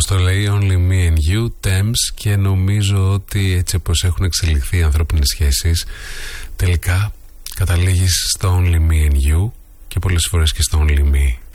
Όπως το λέει, Only Me and You, Thames, και νομίζω ότι έτσι όπως έχουν εξελιχθεί οι ανθρώπινες σχέσεις, τελικά καταλήγεις στο Only Me and You και πολλές φορές και στο Only Me.